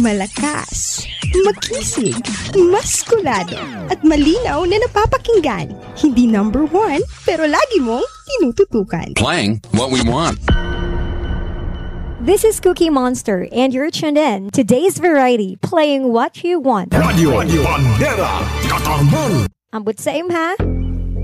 Malakas, makisig, maskulado, at malinaw na napapakinggan. Hindi number one, pero lagi mong tinututukan. Playing what we want. This is Cookie Monster, and you're tuned in to Today's Variety, playing what you want. Radio Bandera Katarman. Ambot sa ha?